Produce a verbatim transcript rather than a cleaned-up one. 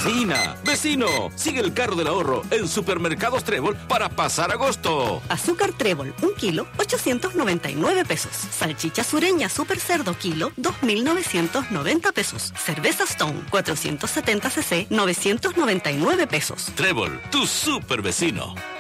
Vecina, vecino, sigue el carro del ahorro en Supermercados Trébol para pasar agosto. Azúcar Trébol, un kilo, ochocientos noventa y nueve pesos. Salchicha sureña Super Cerdo kilo, dos mil novecientos noventa pesos. Cerveza Stone, cuatrocientos setenta centilitros, novecientos noventa y nueve pesos. Trébol, tu super vecino.